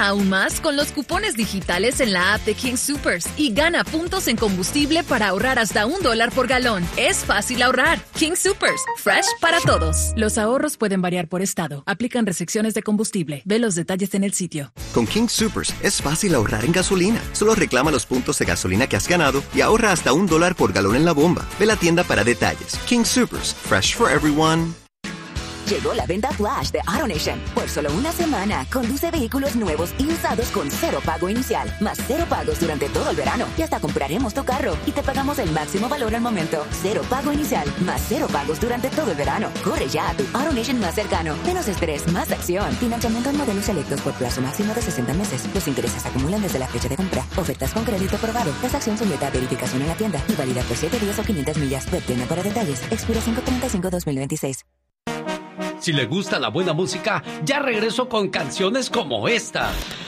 aún más con los cupones digitales en la app de King Soopers y gana puntos en combustible para ahorrar hasta $1 por galón. Es fácil ahorrar. King Soopers, fresh para todos. Los ahorros pueden variar por estado. Aplican restricciones de combustible. Ve los detalles en el sitio. Con King Soopers es fácil ahorrar en gasolina. Solo reclama los puntos de gasolina que has ganado y ahorra hasta $1 por galón en la bomba. Ve la tienda para detalles. King Soopers, fresh for everyone. Llegó la venta flash de AutoNation. Por solo una semana, conduce vehículos nuevos y usados con 0 pago inicial, más 0 pagos durante todo el verano. Y hasta compraremos tu carro y te pagamos el máximo valor al momento. 0 pago inicial, más 0 pagos durante todo el verano. Corre ya a tu AutoNation más cercano. Menos estrés, más acción. Financiamiento en modelos selectos por plazo máximo de 60 meses. Los intereses acumulan desde la fecha de compra. Ofertas con crédito aprobado. Transacción sujeta a verificación en la tienda y válida por 7 días o 500 millas. Web tienda para detalles. Expira 5/35/2026. Si le gusta la buena música, ya regreso con canciones como esta.